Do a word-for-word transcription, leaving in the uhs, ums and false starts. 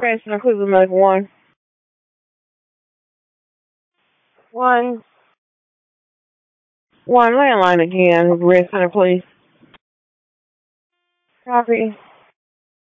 Press and Cleveland Medic one. One. One landline again. Red Center, please. Copy.